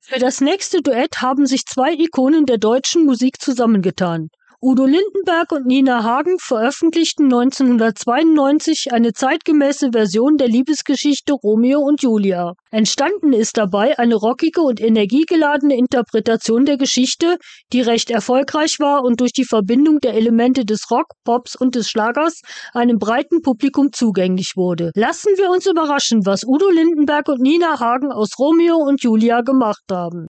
Für das nächste Duett haben sich zwei Ikonen der deutschen Musik zusammengetan. Udo Lindenberg und Nina Hagen veröffentlichten 1992 eine zeitgemäße Version der Liebesgeschichte Romeo und Julia. Entstanden ist dabei eine rockige und energiegeladene Interpretation der Geschichte, die recht erfolgreich war und durch die Verbindung der Elemente des Rock, Pops und des Schlagers einem breiten Publikum zugänglich wurde. Lassen wir uns überraschen, was Udo Lindenberg und Nina Hagen aus Romeo und Julia gemacht haben.